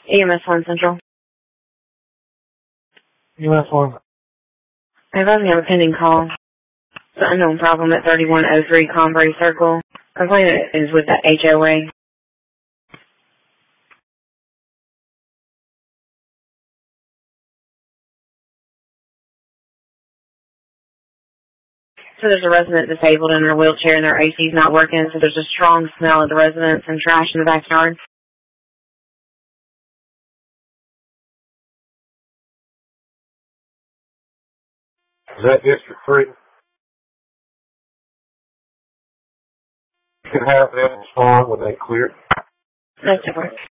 EMS1 Central. EMS1. I have a pending call. It's an unknown problem at 3103 Conbury Circle. Complaint is with the HOA. So there's a resident disabled in their wheelchair and their AC's not working, so there's a strong smell at the residence and trash in the backyard. Is that District 3? You can have them respond when they clear. That's different.